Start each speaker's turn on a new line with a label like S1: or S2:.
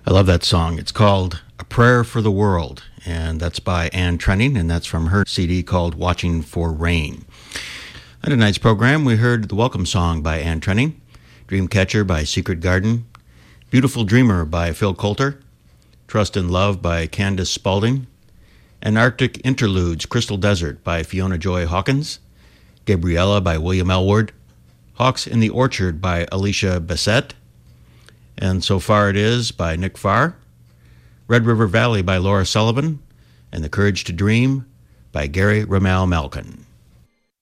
S1: I love that song. It's called A Prayer for the World, and that's by Anne Trenning, and that's from her CD called Watching for Rain. On tonight's program, we heard the Welcome Song by Anne Trenning, Dreamcatcher by Secret Garden, Beautiful Dreamer by Phil Coulter, Trust in Love by Candace Spaulding, and Arctic Interludes, Crystal Desert by Fiona Joy Hawkins, Gabriella by William Elward, Hawks in the Orchard by Alicia Bassett, and So Far It Is by Nick Farr, Red River Valley by Laura Sullivan, and The Courage to Dream by Gary Ramal Malkin.